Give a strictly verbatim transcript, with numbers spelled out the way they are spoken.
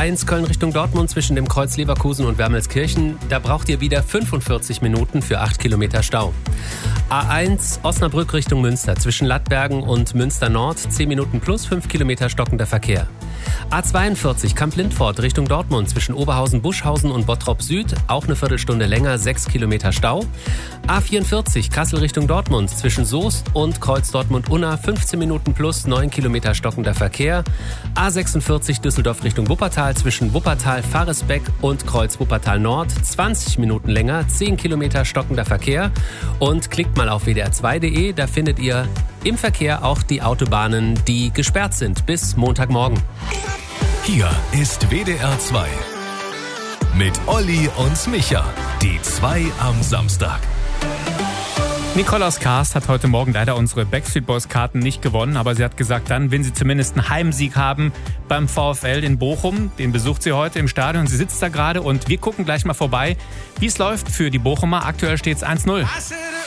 eins Köln Richtung Dortmund zwischen dem Kreuz Leverkusen und Wermelskirchen. Da braucht ihr wieder fünfundvierzig Minuten für acht Kilometer Stau. A eins Osnabrück Richtung Münster zwischen Lattbergen und Münster Nord. zehn Minuten plus fünf Kilometer stockender Verkehr. A zweiundvierzig Kamp-Lindfort Richtung Dortmund zwischen Oberhausen, Buschhausen und Bottrop Süd. Auch eine Viertelstunde länger, sechs Kilometer Stau. A vierundvierzig Kassel Richtung Dortmund zwischen Soest und Kreuz Dortmund-Unna. fünfzehn Minuten plus neun Kilometer stockender Verkehr. A sechsundvierzig Düsseldorf Richtung Wuppertal zwischen Wuppertal-Faresbeck und Kreuz Wuppertal Nord. zwanzig Minuten länger, zehn Kilometer stockender Verkehr. Und klickt mal auf w d r zwei punkt d e, da findet ihr im Verkehr auch die Autobahnen, die gesperrt sind bis Montagmorgen. Hier ist W D R zwei mit Olli und Micha, die zwei am Samstag. Nicole aus Karst hat heute Morgen leider unsere Backstreet Boys Karten nicht gewonnen, aber sie hat gesagt, dann, wenn sie zumindest einen Heimsieg haben beim VfL in Bochum, den besucht sie heute im Stadion. Sie sitzt da gerade und wir gucken gleich mal vorbei, wie es läuft für die Bochumer. Aktuell steht es eins null.